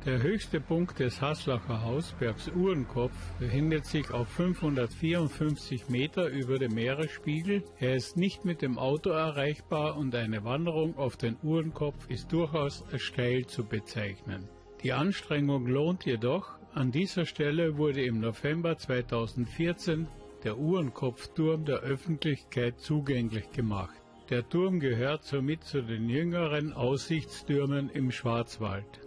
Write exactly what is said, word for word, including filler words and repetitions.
Der höchste Punkt des Haslacher Hausbergs Uhrenkopf befindet sich auf fünfhundertvierundfünfzig Meter über dem Meeresspiegel. Er ist nicht mit dem Auto erreichbar und eine Wanderung auf den Uhrenkopf ist durchaus als steil zu bezeichnen. Die Anstrengung lohnt jedoch. An dieser Stelle wurde im November zweitausendvierzehn der Uhrenkopfturm der Öffentlichkeit zugänglich gemacht. Der Turm gehört somit zu den jüngeren Aussichtstürmen im Schwarzwald.